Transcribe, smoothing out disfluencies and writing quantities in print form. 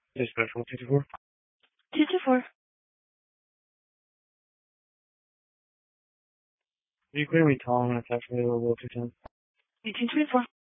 Dispatch 124. 224. You clear me calling when it's actually available 210. 1824.